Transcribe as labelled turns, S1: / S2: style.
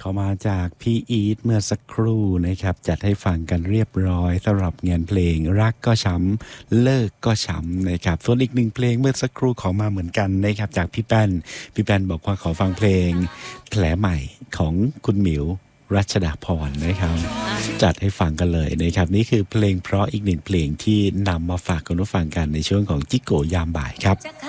S1: เข้ามาจากพี่อีทเมื่อสักครู่นะครับจัดให้ฟังกันเรียบร้อยสำหรับงานเพลงรักก็ช้ำเลิกก็ช้ำนะครับส่วนอีกหนึ่งเพลงเมื่อสักครู่ขอมาเหมือนกันนะครับจากพี่แป้นบอกว่าขอฟังเพลงแผลใหม่ของคุณหมิวรัชดาพรนะครับจัดให้ฟังกันเลยนะครับนี่คือเพลงเพราะอีกหนึ่งเพลงที่นำมาฝากคุณผู้ฟังกันในช่วงของจิโกยามบ่ายครับ